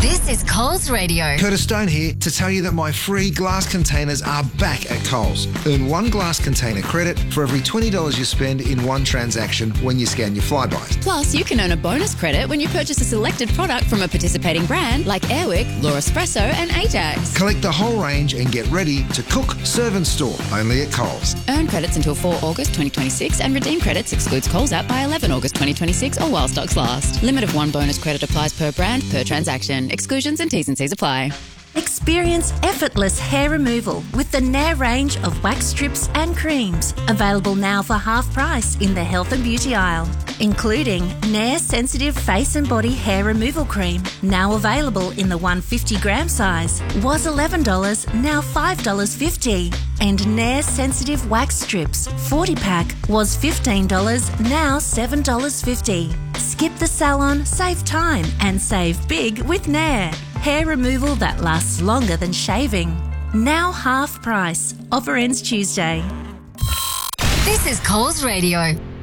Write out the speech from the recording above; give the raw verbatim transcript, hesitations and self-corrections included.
This is Coles Radio. Curtis Stone here to tell you that my free glass containers are back at Coles. Earn one glass container credit for every twenty dollars you spend in one transaction when you scan your Flybuys. Plus, you can earn a bonus credit when you purchase a selected product from a participating brand like Airwick, Laura Espresso and Ajax. Collect the whole range and get ready to cook, serve and store only at Coles. Earn credits until four August twenty twenty-six and redeem credits excludes Coles app by eleven August twenty twenty-six or while stocks last. Limit of one bonus credit applies per brand, per transaction. Exclusions and T's and C's apply. Experience effortless hair removal with the Nair range of wax strips and creams. Available now for half price in the health and beauty aisle. Including Nair Sensitive Face and Body Hair Removal Cream. Now available in the one hundred fifty gram size. Was eleven dollars, now five dollars fifty. And Nair Sensitive Wax Strips forty pack was fifteen dollars, now seven dollars fifty. Skip the salon, save time and save big with Nair. Hair removal that lasts longer than shaving. Now half price. Offer ends Tuesday. This is Coles Radio.